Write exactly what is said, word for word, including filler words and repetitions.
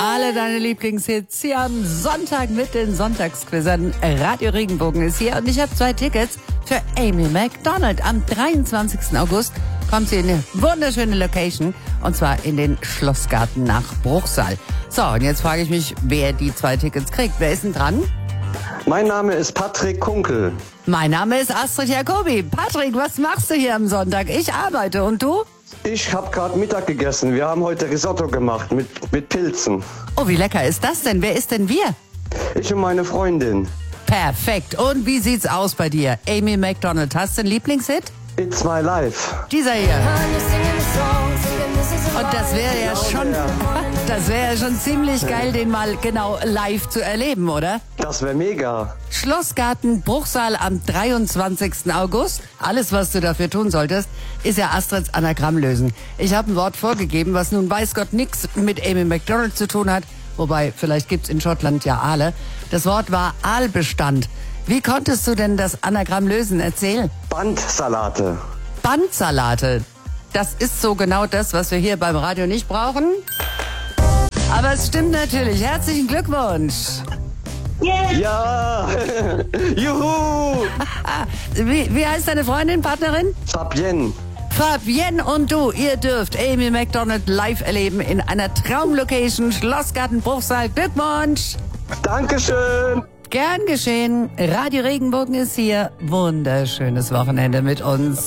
Alle deine Lieblingshits hier am Sonntag mit den Sonntagsquizzern. Radio Regenbogen ist hier und ich habe zwei Tickets für Amy Macdonald. Am dreiundzwanzigsten August kommt sie in eine wunderschöne Location und zwar in den Schlossgarten nach Bruchsal. So, und jetzt frage ich mich, wer die zwei Tickets kriegt. Wer ist denn dran? Mein Name ist Patrick Kunkel. Mein Name ist Astrid Jacobi. Patrick, was machst du hier am Sonntag? Ich arbeite und du? Ich habe gerade Mittag gegessen. Wir haben heute Risotto gemacht mit, mit Pilzen. Oh, wie lecker ist das denn? Wer ist denn wir? Ich und meine Freundin. Perfekt. Und wie sieht's aus bei dir? Amy Macdonald, hast du einen Lieblingshit? It's my life. Dieser hier. Und das wäre ja schon, das wäre ja schon ziemlich geil, den mal genau live zu erleben, oder? Das wäre mega. Schlossgarten Bruchsal am dreiundzwanzigsten August. Alles, was du dafür tun solltest, ist ja Astrids Anagramm lösen. Ich habe ein Wort vorgegeben, was nun weiß Gott nichts mit Amy Macdonald zu tun hat. Wobei, vielleicht gibt's in Schottland ja Aale. Das Wort war Aalbestand. Wie konntest du denn das Anagramm lösen? Erzähl. Bandsalate. Bandsalate. Das ist so genau das, was wir hier beim Radio nicht brauchen. Aber es stimmt natürlich. Herzlichen Glückwunsch. Yes. Ja! Juhu! Wie, wie heißt deine Freundin, Partnerin? Fabienne. Fabienne und du, ihr dürft Amy Macdonald live erleben in einer Traumlocation, Schlossgarten Bruchsal. Glückwunsch! Dankeschön! Gern geschehen. Radio Regenbogen ist hier. Wunderschönes Wochenende mit uns.